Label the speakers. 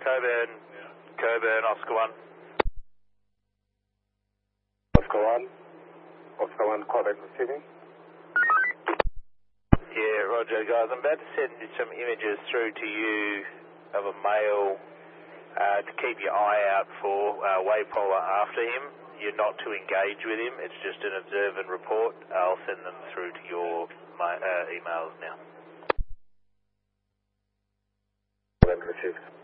Speaker 1: Coburn, Oscar 1.
Speaker 2: Oscar 1. Oscar 1, Quebec receiving.
Speaker 1: Yeah, roger, guys. I'm about to send some images through to you of a male to keep your eye out for Waypolar after him. You're not to engage with him. It's just an observe and report. I'll send them through to your emails now.
Speaker 2: Received.